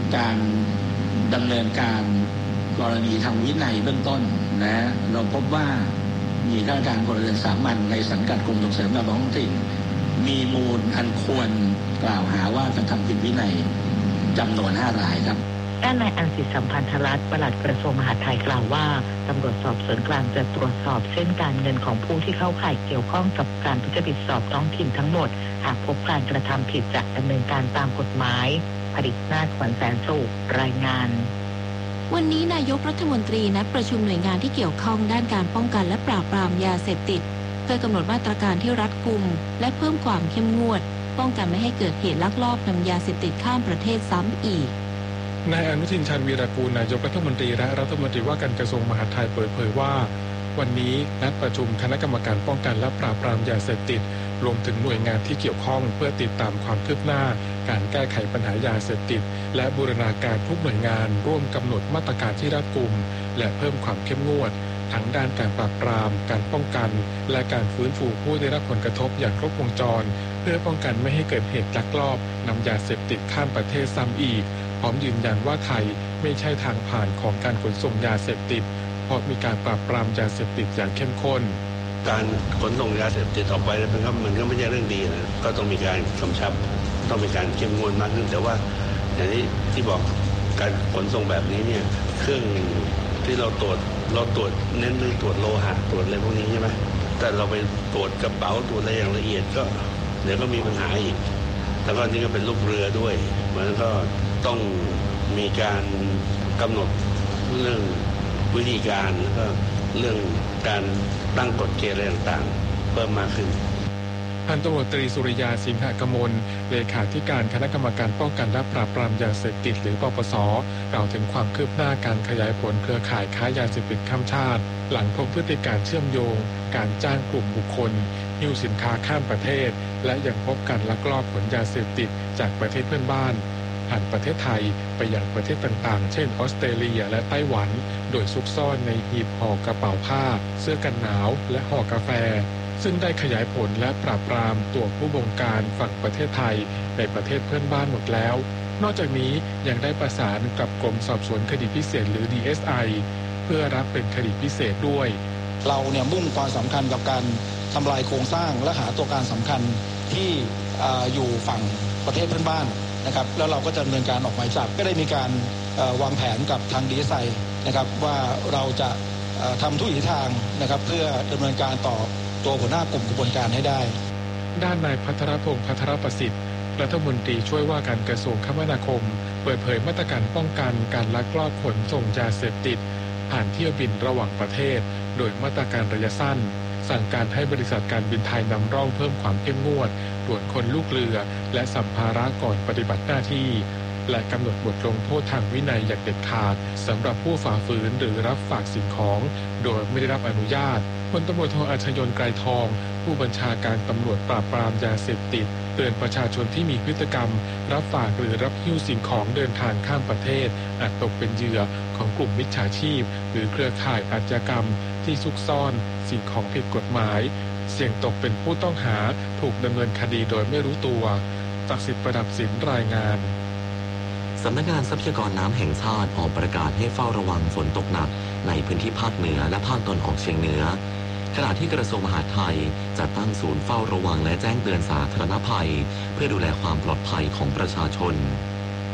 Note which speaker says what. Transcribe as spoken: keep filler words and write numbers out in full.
Speaker 1: การดำเนินการกรณีทางวินัยเบื้องต้นนะเราพบว่ามีข้าราชการพลเรือนสามัญในสังกัดกรมส่งเสริมการปกครองท้องถิ่นมีมูลอันควรกล่าวหาว่ากระทำผิดวินัยจำนวนห้ารายครับ
Speaker 2: ด้านนายอังสิทธิสัมพันธรัตน์ปลัดกระทรวงมหาดไทยกล่าวว่าตำรวจสอบสวนกลางจะตรวจสอบเส้นการเงินของผู้ที่เข้าข่ายเกี่ยวข้องกับการทุจริตสอบท้องถิ่นทั้งหมดหากพบการกระทำผิดจะดำเนินการตามกฎหมายผลิตนาถขวัญแสนสุขรายงาน
Speaker 3: วันนี้นายกรัฐมนตรีนัดประชุมหน่วยงานที่เกี่ยวข้องด้านการป้องกันและปราบปรามยาเสพติดเพื่อกำหนดมาตรการที่รัดกุมและเพิ่มความเข้มงวดป้องกันไม่ให้เกิดเหตุลักลอบนำยาเสพติดข้ามประเทศซ้ำอีก
Speaker 4: นายอนุทิน ชาญวีรกูลนายกรัฐมนตรีและรัฐมนตรีว่าการกระทรวงมหาดไทยเปิดเผยว่าวันนี้นัดประชุมคณะกรรมการป้องกันและปราบปรามยาเสพติดรวมถึงหน่วยงานที่เกี่ยวข้องเพื่อติดตามความคืบหน้าการแก้ไขปัญหายาเสพติดและบูรณาการทุกหน่วยงานร่วมกำหนดมาตรการที่รัดกุมและเพิ่มความเข้มงวดทั้งด้านการปราบปรามการป้องกันและการฟื้นฟูผู้ได้รับผลกระทบอย่างครบวงจรเพื่อป้องกันไม่ให้เกิดเหตุลักลอบนำยาเสพติดข้ามประเทศซ้ำอีกพร้อมยืนยันว่าไทยไม่ใช่ทางผ่านของการขนส่งยาเสพติดเพราะมีการปราบปรามยาเสพติดอย่างเข้มข้น
Speaker 5: การขนส่งยาเสพติดออกไปมันก็มันก็ไม่ใช่เรื่องดีนะก็ต้องมีการกำชับต้องมีการเข้มงวดมากขึ้นแต่ว่าอย่างที่ที่บอกการขนส่งแบบนี้เนี่ยเครื่องที่เราตรวจเราตรวจเน้นเรื่องตรวจโลหะตรวจอะไรพวกนี้ใช่ไหมแต่เราไปตรวจกระเป๋าตรวจอะไรอย่างละเอียดก็เดี๋ยวก็มีปัญหาอีกแล้วก็นี่ก็เป็นลูกเรือด้วยมันก็ต้องมีการกำหนดเรื่องวิธีการแล้วก็เรื่องการตั้งกฎเกณฑ์อะไรต่างๆเพิ่มมากขึ้น
Speaker 4: พันตำรวจตรีสุริยาสิงหกมลเลขาธิการคณะกรรมการป้องกันและปราบปรามยาเสพติดหรือปปส.กล่าวถึงความคืบหน้าการขยายผลเครือข่ายค้ายาเสพติดข้ามชาติหลังพบพฤติการเชื่อมโยงการจ้างกลุ่มบุคคลหิ้วสินค้าข้ามประเทศและยังพบการลักลอบขนยาเสพติดจากประเทศเพื่อนบ้านผ่านประเทศไทยไปยังประเทศต่างๆเช่นออสเตรเลียและไต้หวันโดยซุกซ่อนในหีบห่อกระเป๋าผ้าเสื้อกันหนาวและห่อกาแฟซึ่งได้ขยายผลและปราบปรามตัวผู้บงการฝั่งประเทศไทยในประเทศเพื่อนบ้านหมดแล้วนอกจากนี้ยังได้ประสานกับกรมสอบสวนคดีพิเศษหรือ ดี เอส ไอ เพื่อรับเป็นคดีพิเศษด้วย
Speaker 6: เราเนี่ยมุ่งความสำคัญกับการทำลายโครงสร้างและหาตัวการสำคัญที่อยู่ฝั่งประเทศเพื่อนบ้านนะครับแล้วเราก็จะดำเนินการออกหมายจับก็ได้มีการวางแผนกับทาง ดี เอส ไอ นะครับว่าเราจะทำทุกวิถีทางนะครับเพื่อดำเนินการต่อตัวหัวหน้ากลุ่มกระบวนการให้ได้
Speaker 4: ด้านนายภัทรพงษ์ภัทรประสิทธิ์รัฐมนตรีช่วยว่าการกระทรวงคมนาคมเปิดเผยมาตรการป้องกันการลักลอบขนส่งยาเสพติดผ่านเที่ยวบินระหว่างประเทศโดยมาตรการระยะสั้นสั่งการให้บริษัทการบินไทยนำร่องเพิ่มความเข้มงวดตรวจคนลูกเรือและสัมภาระก่อนปฏิบัติหน้าที่และกำหนดบทลงโทษทางวินัยอย่างเด็ดขาดสำหรับผู้ฝ่าฝืนหรือรับฝากสิ่งของโดยไม่ได้รับอนุญาตพลตำรวจโทอัญชยนต์ไกรทองผู้บัญชาการตำรวจปราบปรามยาเสพติดเตือนประชาชนที่มีพฤติกรรมรับฝากหรือรับหิ้วสิ่งของเดินทางข้ามประเทศอาจตกเป็นเหยื่อของกลุ่มมิจฉาชีพหรือเครือข่ายอาชญากรรมที่ซุกซ่อนสิ่งของผิดกฎหมายเสี่ยงตกเป็นผู้ต้องหาถูกดำเนินคดีโดยไม่รู้ตัวศักดิ์สิทธิ์ประดับสินรายงาน
Speaker 7: สำนักงานทรัพยากรน้ำแห่งชาติออกประกาศให้เฝ้าระวังฝนตกหนักในพื้นที่ภาคเหนือและภาคตะวันออกเฉียงเหนือขณะที่กระทรวงมหาดไทยจัดตั้งศูนย์เฝ้าระวังและแจ้งเตือนสาธารณภัยเพื่อดูแลความปลอดภัยของประชาชน